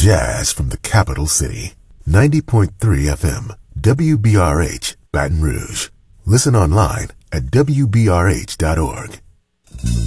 jazz from the capital city. 90.3 FM, WBRH, Baton Rouge. Listen online at WBRH.org.